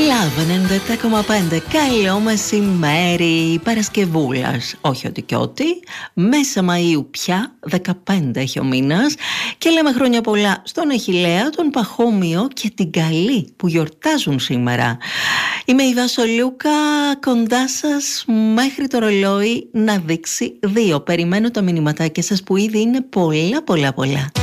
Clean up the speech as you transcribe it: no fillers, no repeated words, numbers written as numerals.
Λαβ 97,5. Καλό μεσημέρι Παρασκευούλας. Όχι ότι κι ότι. Μέσα Μαΐου πια, 15 έχει ο μήνας. Και λέμε χρόνια πολλά στον Αχιλλέα, τον Παχώμιο και την Καλή που γιορτάζουν σήμερα. Είμαι η Βάσο Λούκα, κοντά σας μέχρι το ρολόι να δείξει 2. Περιμένω τα μηνυματάκια σας που ήδη είναι πολλά.